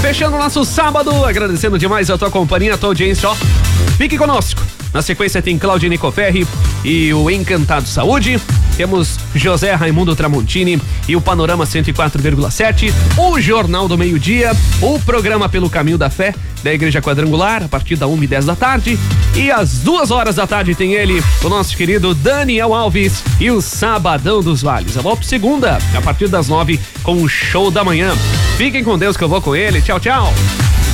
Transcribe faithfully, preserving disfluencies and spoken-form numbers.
Fechando o nosso sábado, agradecendo demais a tua companhia, a tua audiência, ó. Fique conosco. Na sequência tem Cláudio Nicoferri e o Encantado Saúde. Temos José Raimundo Tramontini e o Panorama cento e quatro vírgula sete, o Jornal do Meio-Dia, o programa Pelo Caminho da Fé da Igreja Quadrangular, a partir da uma e dez da tarde. E às duas horas da tarde tem ele, o nosso querido Daniel Alves e o Sabadão dos Vales. Eu volto segunda, a partir das nove, com o Show da Manhã. Fiquem com Deus que eu vou com ele. Tchau, tchau.